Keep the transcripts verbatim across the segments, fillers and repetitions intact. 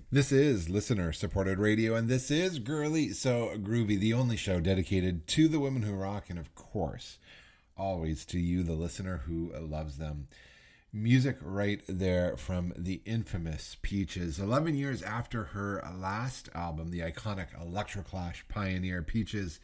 This is listener supported radio, and this is Girly So Groovy, the only show dedicated to the women who rock, and of course, always to you, the listener who loves them. Music right there from the infamous Peaches. eleven years after her last album, the iconic Electroclash pioneer, Peaches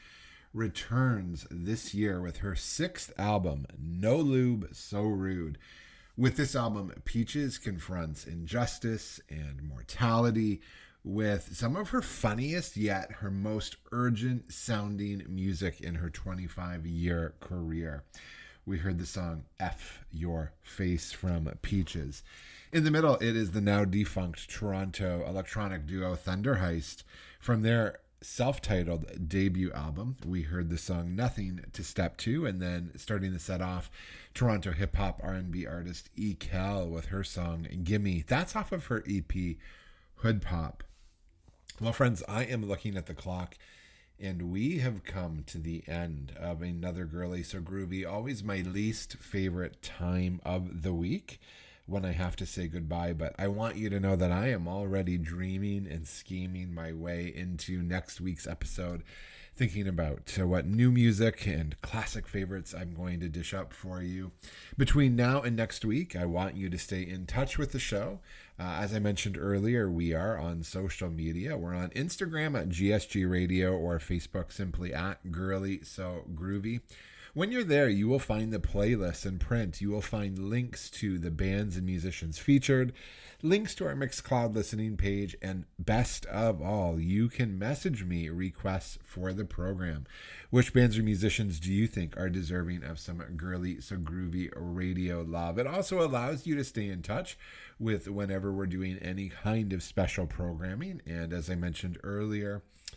returns this year with her sixth album, No Lube, So Rude. With this album, Peaches confronts injustice and mortality with some of her funniest yet her most urgent sounding music in her twenty-five-year career. We heard the song F Your Face from Peaches. In the middle, it is the now defunct Toronto electronic duo Thunderheist. From their self-titled debut album, we heard the song Nothing to Step To, and then starting the set off, Toronto hip-hop R and B artist E. Kel with her song Gimme. That's off of her E P Hood Pop. Well, friends, I am looking at the clock, and we have come to the end of another Girly So Groovy, always my least favorite time of the week when I have to say goodbye, but I want you to know that I am already dreaming and scheming my way into next week's episode, thinking about uh, what new music and classic favorites I'm going to dish up for you. Between now and next week, I want you to stay in touch with the show. Uh, as I mentioned earlier, we are on social media. We're on Instagram at G S G Radio or Facebook simply at Girly So Groovy. When you're there, you will find the playlist in print. You will find links to the bands and musicians featured, links to our Mixcloud listening page, and best of all, you can message me requests for the program. Which bands or musicians do you think are deserving of some Girly So Groovy radio love? It also allows you to stay in touch with whenever we're doing any kind of special programming. And as I mentioned earlier,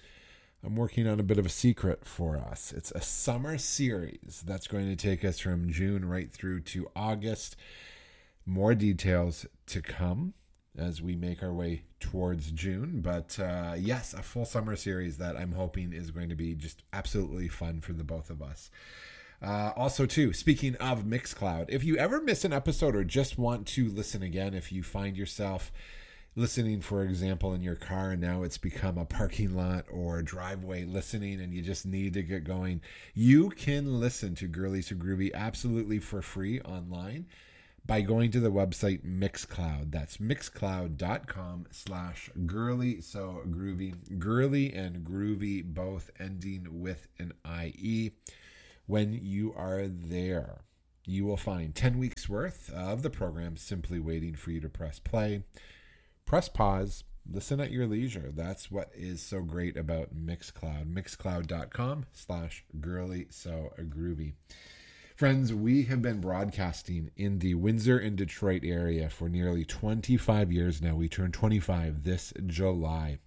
I'm working on a bit of a secret for us. It's a summer series that's going to take us from June right through to August. More details to come as we make our way towards June. But uh, yes, a full summer series that I'm hoping is going to be just absolutely fun for the both of us. Uh, also, too, speaking of Mixcloud, if you ever miss an episode or just want to listen again, if you find yourself listening, for example, in your car, and now it's become a parking lot or driveway listening, and you just need to get going, you can listen to Girly So Groovy absolutely for free online by going to the website Mixcloud. That's mixcloud.com slash Girly So Groovy. Girly and Groovy both ending with an I E. When you are there, you will find ten weeks worth of the program simply waiting for you to press play. Press pause, listen at your leisure. That's what is so great about Mixcloud. Mixcloud.com slash Girly So Groovy. Friends, we have been broadcasting in the Windsor and Detroit area for nearly twenty-five years now. We turn twenty-five this July.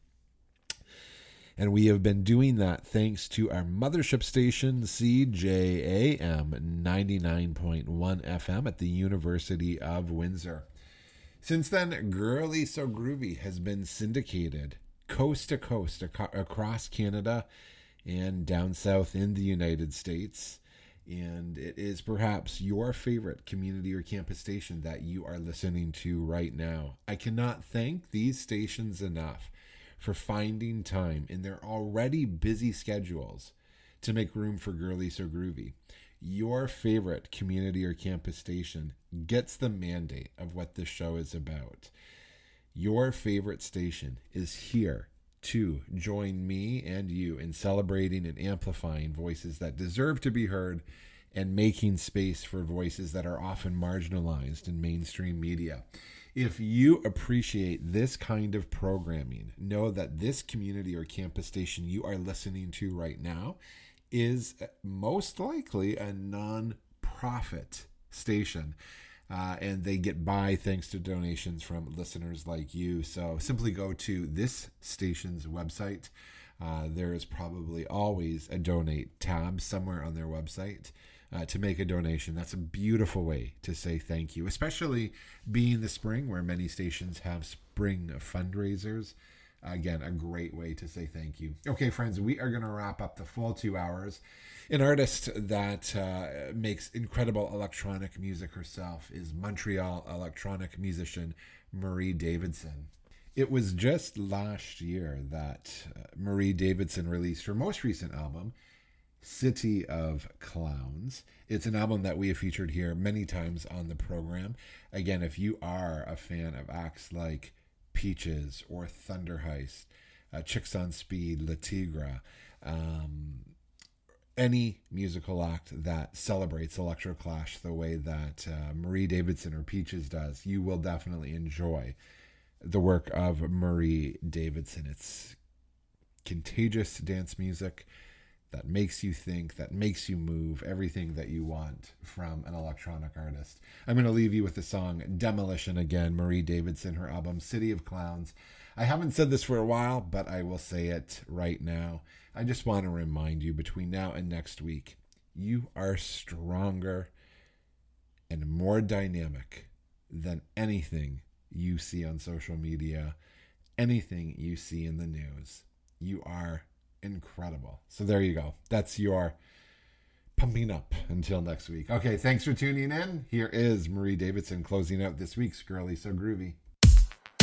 And we have been doing that thanks to our mothership station, C J A M ninety-nine point one F M at the University of Windsor. Since then, Girly So Groovy has been syndicated coast to coast ac- across Canada and down south in the United States. And it is perhaps your favorite community or campus station that you are listening to right now. I cannot thank these stations enough for finding time in their already busy schedules to make room for Girly So Groovy. Your favorite community or campus station gets the mandate of what this show is about. Your favorite station is here to join me and you in celebrating and amplifying voices that deserve to be heard and making space for voices that are often marginalized in mainstream media. If you appreciate this kind of programming, know that this community or campus station you are listening to right now is most likely a non-profit station. Uh, and they get by thanks to donations from listeners like you. So simply go to this station's website. Uh, there is probably always a donate tab somewhere on their website uh, to make a donation. That's a beautiful way to say thank you, especially being the spring where many stations have spring fundraisers. Again, a great way to say thank you. Okay, friends, we are going to wrap up the full two hours. An artist that uh, makes incredible electronic music herself is Montreal electronic musician Marie Davidson. It was just last year that uh, Marie Davidson released her most recent album, City of Clowns. It's an album that we have featured here many times on the program. Again, if you are a fan of acts like Peaches or Thunder Heist, uh, Chicks on Speed, La Tigra, um, any musical act that celebrates electroclash the way that uh, Marie Davidson or Peaches does, you will definitely enjoy the work of Marie Davidson. It's contagious dance music that makes you think, that makes you move, everything that you want from an electronic artist. I'm going to leave you with the song Demolition again, Marie Davidson, her album City of Clowns. I haven't said this for a while, but I will say it right now. I just want to remind you, between now and next week, you are stronger and more dynamic than anything you see on social media, anything you see in the news. You are incredible. So there you go. That's your pumping up until next week. Okay, thanks for tuning in. Here is Marie Davidson closing out this week's Girly So Groovy.